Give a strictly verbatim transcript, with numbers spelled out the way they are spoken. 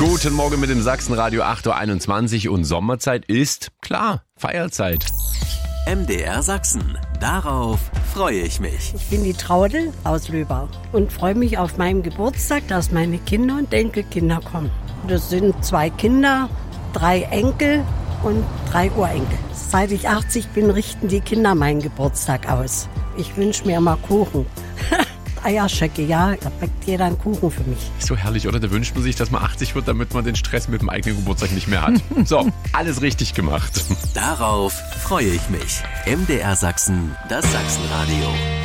Guten Morgen mit dem Sachsenradio acht Uhr einundzwanzig und Sommerzeit ist, klar, Feierzeit. M D R Sachsen. Darauf freue ich mich. Ich bin die Traudel aus Löbau und freue mich auf meinen Geburtstag, dass meine Kinder und Enkelkinder kommen. Das sind zwei Kinder, drei Enkel und drei Urenkel. Seit ich achtzig bin, richten die Kinder meinen Geburtstag aus. Ich wünsche mir immer Kuchen. Eierschöcke, ja, da backt jeder einen Kuchen für mich. So herrlich, oder? Da wünscht man sich, dass man achtzig wird, damit man den Stress mit dem eigenen Geburtstag nicht mehr hat. So, alles richtig gemacht. Darauf freue ich mich. M D R Sachsen, das Sachsenradio.